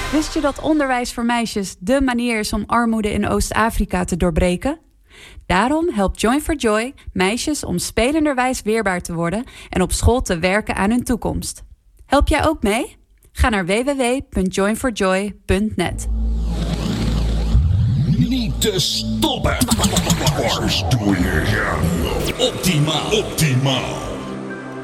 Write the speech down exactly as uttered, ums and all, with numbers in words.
Wist je dat onderwijs voor meisjes dé manier is om armoede in Oost-Afrika te doorbreken? Daarom helpt Join for Joy meisjes om spelenderwijs weerbaar te worden en op school te werken aan hun toekomst. Help jij ook mee? Ga naar w w w punt join for joy punt net. Niet te stoppen. Barstoelje, ja. Optimaal, optimaal.